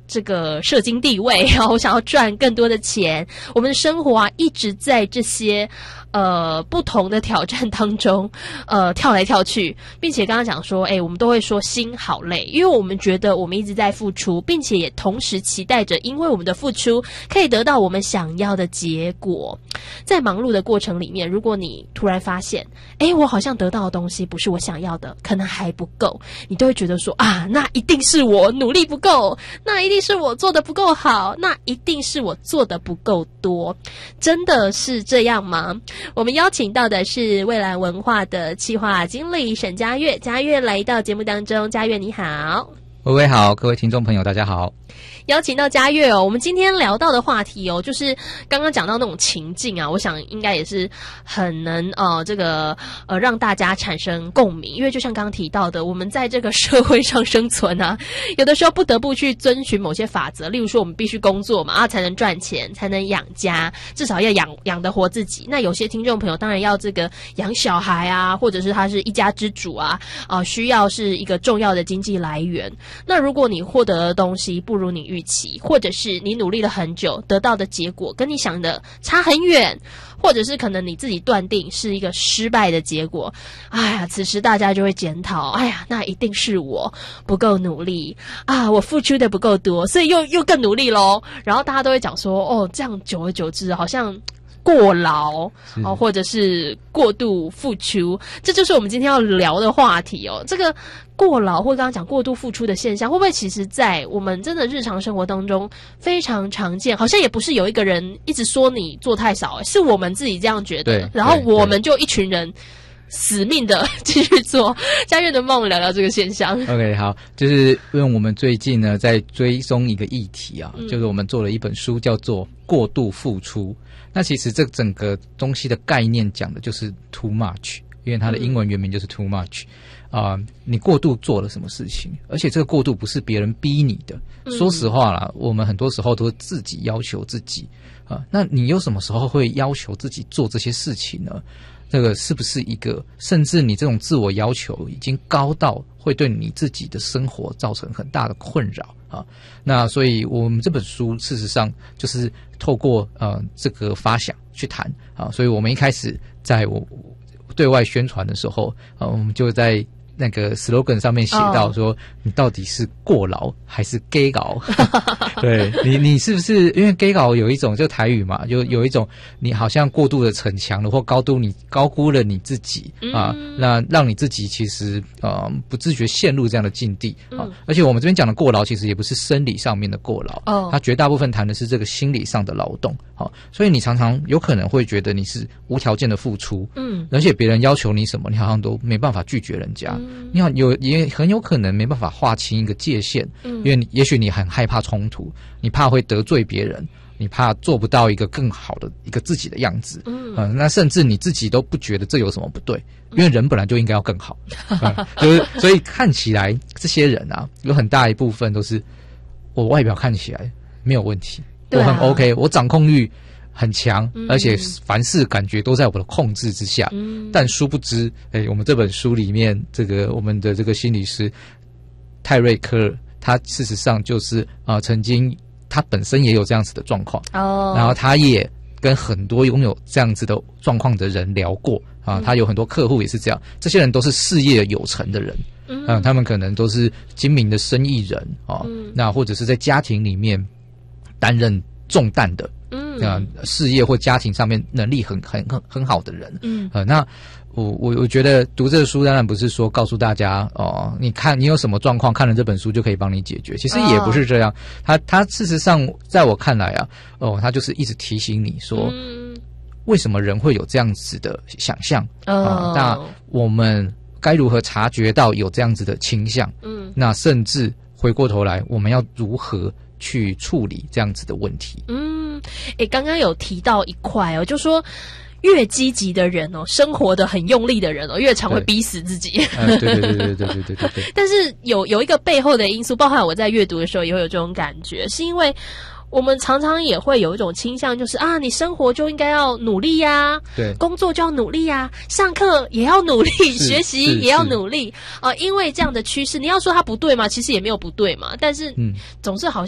这个社经地位，然后我想要赚更多的钱，我们的生活啊一直在这些不同的挑战当中跳来跳去，并且刚刚讲说我们都会说心好累，因为我们觉得我们一直在付出，并且也同时期待着因为我们的付出可以得到我们想要的结果。在忙碌的过程里面，如果你突然发现我好像得到的东西不是我想要的，可能还不够，你都会觉得说那一定是我努力不够，那一定是我做的不够好，那一定是我做的不够多。真的是这样吗？我们邀请到的是蔚蓝文化的企划经理沈嘉悦，嘉悦来到节目当中。嘉悦你好。 各位好，各位听众朋友大家好。 邀请到嘉悦我们今天聊到的话题就是刚刚讲到那种情境啊，我想应该也是很能让大家产生共鸣，因为就像刚刚提到的，我们在这个社会上生存啊，有的时候不得不去遵循某些法则，例如说我们必须工作嘛，才能赚钱，才能养家，至少要养得活自己。那有些听众朋友当然要这个养小孩啊，或者是他是一家之主啊，需要是一个重要的经济来源。那如果你获得的东西不如你预期，或者是你努力了很久得到的结果跟你想的差很远，或者是可能你自己断定是一个失败的结果，此时大家就会检讨，那一定是我不够努力啊，我付出的不够多，所以又更努力咯。然后大家都会讲说这样久而久之好像过劳或者是过度付出，这就是我们今天要聊的话题这个过劳或刚刚讲过度付出的现象，会不会其实在我们真的日常生活当中非常常见？好像也不是有一个人一直说你做太少，是我们自己这样觉得，然后我们就一群人死命的继续做。嘉悦能帮我们聊聊这个现象 OK 好，就是因为我们最近呢在追踪一个议题啊，就是我们做了一本书叫做过度付出。那其实这整个东西的概念讲的就是 too much， 因为它的英文原名就是 too much。你过度做了什么事情，而且这个过度不是别人逼你的。说实话啦，我们很多时候都是自己要求自己那你有什么时候会要求自己做这些事情呢？这个是不是一个甚至你这种自我要求已经高到会对你自己的生活造成很大的困扰那所以我们这本书事实上就是透过这个发想去谈所以我们一开始在我对外宣传的时候我们就在那个 slogan 上面写到说你到底是过劳还是 gay 劳对，你是不是因为 gay 劳有一种就台语嘛，就有一种你好像过度的逞强了或高估了你自己那让你自己其实不自觉陷入这样的境地而且我们这边讲的过劳其实也不是生理上面的过劳它绝大部分谈的是这个心理上的劳动所以你常常有可能会觉得你是无条件的付出而且别人要求你什么你好像都没办法拒绝人家你好也很有可能没办法划清一个界限因为也许你很害怕冲突，你怕会得罪别人，你怕做不到一个更好的一个自己的样子那甚至你自己都不觉得这有什么不对，因为人本来就应该要更好就是所以看起来这些人有很大一部分都是我外表看起来没有问题我很 OK 我掌控欲很强而且凡事感觉都在我的控制之下但殊不知我们这本书里面这个我们的这个心理师泰瑞科尔他事实上就是曾经他本身也有这样子的状况然后他也跟很多拥有这样子的状况的人聊过他有很多客户也是这样，这些人都是事业有成的人他们可能都是精明的生意人那或者是在家庭里面担任重担的事业或家庭上面能力很好的人那我觉得读这个书当然不是说告诉大家你看你有什么状况看了这本书就可以帮你解决，其实也不是这样他事实上在我看来他就是一直提醒你说为什么人会有这样子的想象那我们该如何察觉到有这样子的倾向那甚至回过头来我们要如何去处理这样子的问题刚刚有提到一块就说越积极的人生活的很用力的人越常会逼死自己对但是有一个背后的因素，包含我在阅读的时候也会有这种感觉，是因为我们常常也会有一种倾向，就是你生活就应该要努力呀对， 工作就要努力呀上课也要努力学习也要努力因为这样的趋势，你要说它不对吗？其实也没有不对嘛，但是总是好像